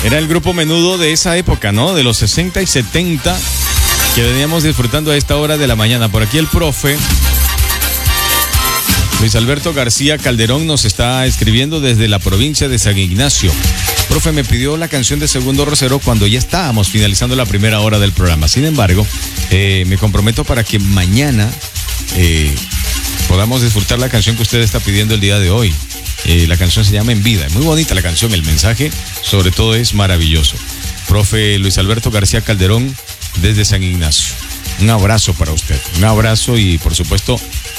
Era el grupo Menudo de esa época, ¿no? De los 60 y 70 que veníamos disfrutando a esta hora de la mañana. Por aquí el profe Luis Alberto García Calderón nos está escribiendo desde la provincia de San Ignacio. Profe, me pidió la canción de Segundo Rosero cuando ya estábamos finalizando la primera hora del programa. Sin embargo, me comprometo para que mañana podamos disfrutar la canción que usted está pidiendo el día de hoy. La canción se llama En Vida. Muy bonita la canción, el mensaje sobre todo es maravilloso. Profe Luis Alberto García Calderón desde San Ignacio. Un abrazo para usted. Un abrazo y por supuesto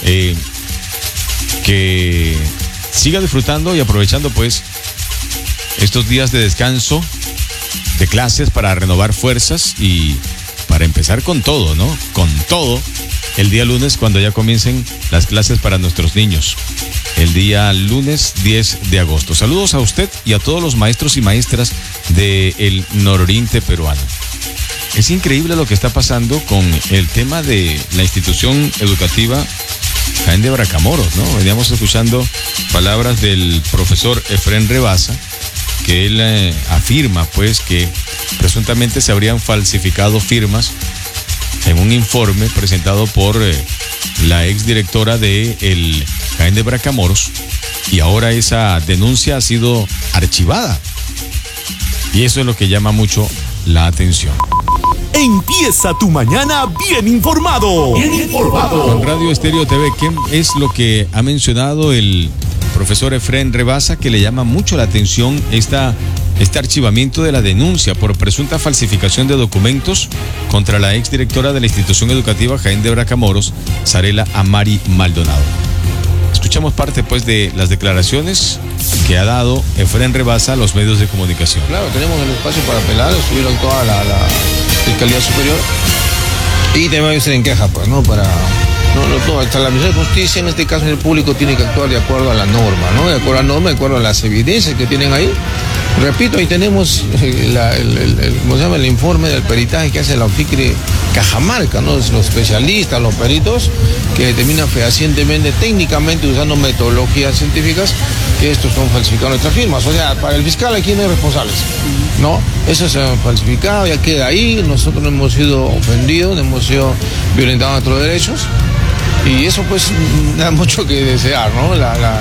que siga disfrutando y aprovechando pues estos días de descanso, de clases para renovar fuerzas y para empezar con todo, ¿no? Con todo el día lunes cuando ya comiencen las clases para nuestros niños. El día lunes 10 de agosto. Saludos a usted y a todos los maestros y maestras del nororiente peruano. Es increíble lo que está pasando con el tema de la institución educativa Jaén de Bracamoros, ¿no? Veníamos escuchando palabras del profesor Efrén Rebasa, que él afirma pues que presuntamente se habrían falsificado firmas en un informe presentado por la exdirectora de el Jaén de Bracamoros, y ahora esa denuncia ha sido archivada. Y eso es lo que llama mucho la atención. Empieza tu mañana bien informado. Bien informado. Con Radio Estéreo TV, ¿qué es lo que ha mencionado el profesor Efrén Rebasa que le llama mucho la atención este archivamiento de la denuncia por presunta falsificación de documentos contra la exdirectora de la institución educativa Jaén de Bracamoros, Sarela Amari Maldonado? Escuchamos parte pues de las declaraciones que ha dado Efrén Rebasa a los medios de comunicación. Claro, tenemos el espacio para apelar, estuvieron toda la Fiscalía Superior y también se en queja, pues, ¿no? Hasta la Ministerio de Justicia, en este caso el público tiene que actuar de acuerdo a la norma, ¿no? De acuerdo a la norma, de acuerdo a las evidencias que tienen ahí. Repito, ahí tenemos ¿cómo se llama? El informe del peritaje que hace la OFICRE Cajamarca, ¿no? Los especialistas, los peritos, que determinan fehacientemente, técnicamente, usando metodologías científicas, que estos son falsificados nuestras firmas. O sea, para el fiscal aquí no hay responsables, ¿no? Eso se ha falsificado, ya queda ahí, nosotros no hemos sido ofendidos, no hemos sido violentados nuestros derechos, y eso pues da mucho que desear, ¿no?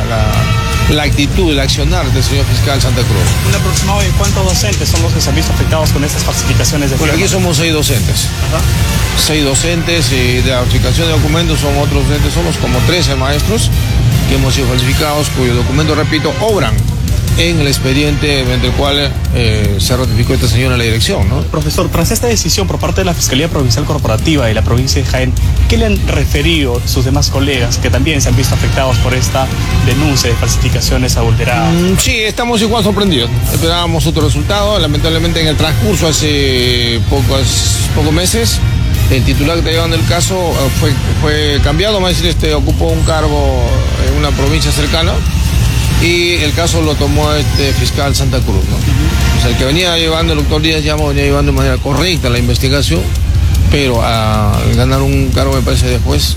La actitud, el accionar del señor fiscal Santa Cruz. ¿Un aproximado de cuántos docentes son los que se han visto afectados con estas falsificaciones de firmas? Bueno, aquí somos 6 docentes. Ajá. 6 docentes, y de la falsificación de documentos son otros docentes, somos como 13 maestros que hemos sido falsificados, cuyos documentos, repito, obran en el expediente mediante el cual se ratificó esta señora en la dirección, ¿no? Profesor, tras esta decisión por parte de la Fiscalía Provincial Corporativa de la provincia de Jaén, ¿qué le han referido sus demás colegas que también se han visto afectados por esta denuncia de falsificaciones adulteradas? Sí, estamos igual sorprendidos. Esperábamos otro resultado. Lamentablemente en el transcurso hace pocos meses, el titular que está llevando el caso fue cambiado, vamos a decir, ocupó un cargo en una provincia cercana. Y el caso lo tomó fiscal Santa Cruz, ¿no? O sea, el que venía llevando, el doctor Díaz Llama, venía llevando de manera correcta la investigación, pero al ganar un cargo, me parece, después,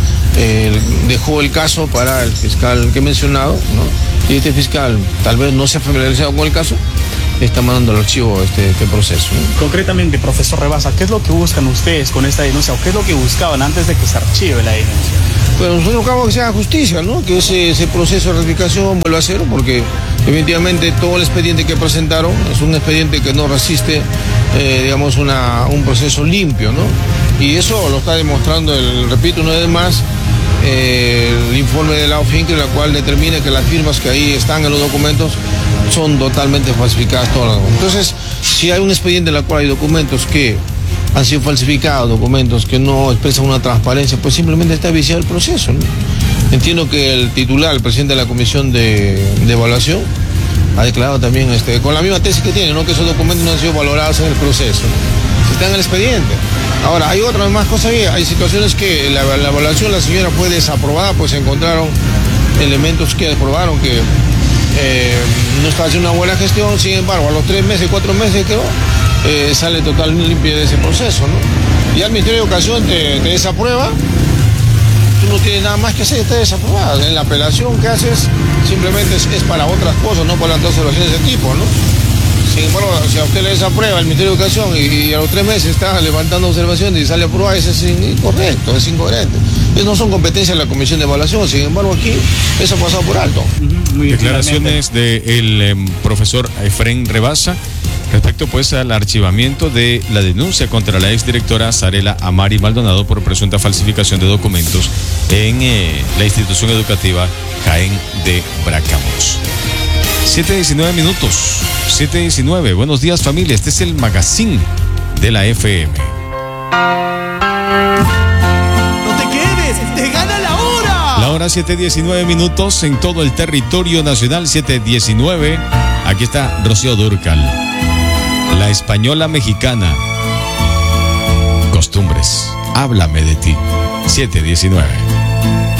dejó el caso para el fiscal que he mencionado, ¿no? Y este fiscal tal vez no se ha familiarizado con el caso, está mandando al archivo este proceso, ¿no? Concretamente, profesor Rebasa, ¿qué es lo que buscan ustedes con esta denuncia o qué es lo que buscaban antes de que se archive la denuncia? Pues nosotros buscamos que se haga justicia, ¿no? Que ese proceso de ratificación vuelva a cero, porque definitivamente todo el expediente que presentaron es un expediente que no resiste, digamos, un proceso limpio, ¿no? Y eso lo está demostrando, repito una vez más, el informe de la OFINCRE, en la cual determina que las firmas que ahí están en los documentos son totalmente falsificadas todas. Entonces, si hay un expediente en el cual hay documentos que han sido falsificados, documentos que no expresan una transparencia, pues simplemente está viciado el proceso, ¿no? Entiendo que el titular, el presidente de la comisión de evaluación, ha declarado también, con la misma tesis que tiene, ¿no? Que esos documentos no han sido valorados en el proceso, ¿no? Está en el expediente. Ahora, hay otras más cosas, hay situaciones que la evaluación la señora fue desaprobada, pues se encontraron elementos que desaprobaron, que no estaba haciendo una buena gestión. Sin embargo, a los 3 meses, 4 meses quedó, sale totalmente limpio de ese proceso, ¿no? Y al Ministerio de Educación te desaprueba, tú no tienes nada más que hacer, está desaprobada. En la apelación que haces simplemente es para otras cosas, no para las observaciones de ese tipo, ¿no? Sin embargo, Bueno, si a usted le desaprueba el Ministerio de Educación y a los 3 meses está levantando observaciones y sale aprobado, eso es incorrecto, es incoherente. No son competencias de la Comisión de Evaluación, sin embargo aquí eso ha pasado por alto. Declaraciones del profesor Efrén Rebasa respecto pues al archivamiento de la denuncia contra la exdirectora Zarela Amari Maldonado por presunta falsificación de documentos en la institución educativa Jaén de Bracamoros. 7:19 minutos. 7:19. Buenos días, familia. Este es el magazine de la FM. No te quedes, te gana la hora. La hora 7:19 minutos en todo el territorio nacional. 7:19. Aquí está Rocío Dúrcal, la española mexicana. Costumbres. Háblame de ti. 7:19.